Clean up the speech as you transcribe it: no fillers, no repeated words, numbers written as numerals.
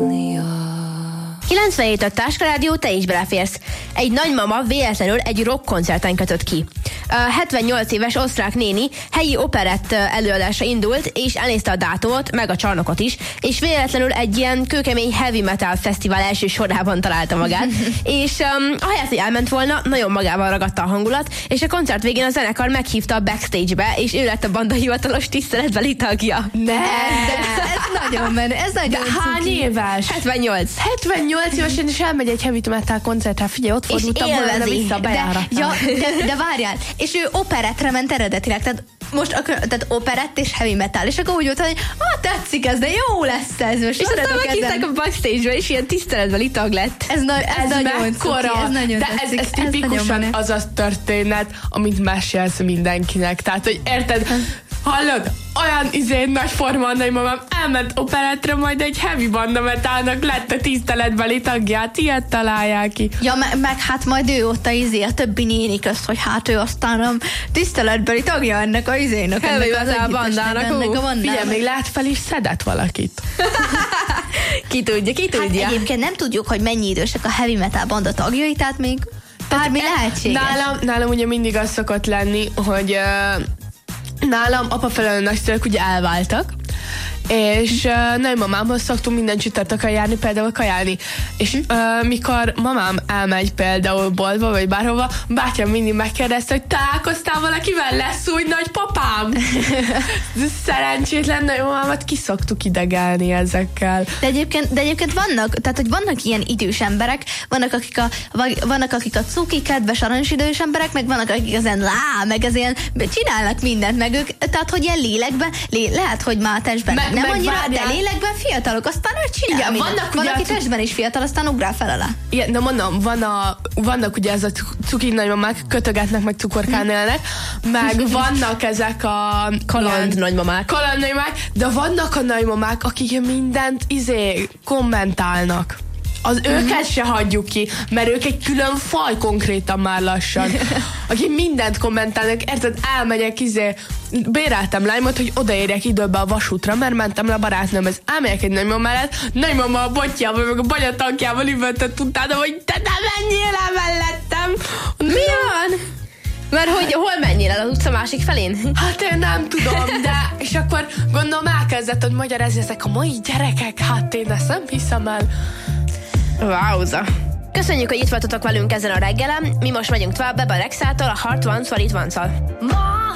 97 Táska Rádió, te is beleférsz. Egy nagymama véletlenül egy rock koncerten kötött ki. 78 éves osztrák néni helyi operett előadásra indult, és elnézte a dátumot, meg a csarnokot is, és véletlenül egy ilyen kőkemény heavy metal fesztivál első sorában találta magát, és ahelyett, hogy elment volna, nagyon magával ragadta a hangulat, és a koncert végén a zenekar meghívta a backstage-be, és ő lett a banda hivatalos tiszteletbeli tagja. Ez nagyon menő, ez nagyon cuki. Hány éves? 78. 78 évesen, és elmegy egy heavy metal koncertre, figyelj, ott fordultam volna vissza a bejárattal. De várjál, és ő operettre ment eredetileg, tehát operett és heavy metal, és akkor úgy volt, hogy tetszik ez, de jó lesz ez. Most és aztán meghívták a backstage-be, és ilyen tiszteletbeli tag lett. Ez nagyon cuki, ez nagyon de tetszik. ez tipikusan az a történet, amit mesélsz mindenkinek. Tehát, hogy érted, hallod, olyan nagy forma a nagymamám elment operettre, majd egy heavy banda metalnak lett a tiszteletbeli tagját, ilyet találják ki. Ja, meg hát majd ő ott a többi néni közt, hogy hát ő aztán a tiszteletbeli tagja ennek a izének. Heavy metal bandának. Figyelj, még lát fel is szedett valakit. Ki tudja. Hát egyébként nem tudjuk, hogy mennyi idősek a heavy metal banda tagjai, tehát még bármi lehetséges. Nálam ugye mindig az szokott lenni, hogy nálam apa felől nagyszülők ugye elváltak, és nagymamámhoz szoktunk minden csütörtökön járni, például kajálni. És mikor mamám elmegy például boltba, vagy bárhova, bátyám mindig megkérdezte, hogy találkoztál valakivel, lesz új nagypapám? Szerencsétlen nagymamámat ki szoktuk idegelni ezekkel. De egyébként vannak ilyen idős emberek, vannak akik a cuki, kedves, aranyos emberek, meg vannak akik ezen meg ezen csinálnak mindent, meg ők, tehát hogy ilyen lélekben, lehet, hogy már testben nem annyira, de lélekben fiatalok, aztán ő csinál. Igen, van aki testben is fiatal, aztán ugrál fel alá. Igen, de mondom, vannak ugye ez a cuki nagymamák, kötögetnek, meg cukorkán élnek, meg vannak ezek a kaland nagymamák, de vannak a nagymamák, akik mindent kommentálnak. Őket se hagyjuk ki, mert ők egy külön faj konkrétan már lassan. Akik mindent kommentálnak, érted, elmegyek béreltem lánymat, hogy odaérjek időbe a vasútra, mert mentem le a barátnőmhez. Elmegyek egy nagymama mellett, nagymama a botjával, meg a banyatankjával üvöltött utána, hogy te nem menjél el mellettem. Mi van? Mert hogy hol menjél el, az utca másik felén? Hát én nem tudom, de és akkor gondolom elkezdett, hogy magyarázni ezek a mai gyerekek, hát én ezt nem hiszem el. Wowza! Köszönjük, hogy itt voltatok velünk ezen a reggelen. Mi most megyünk tovább Bebe Rexától, a Heart Once What It Once-al.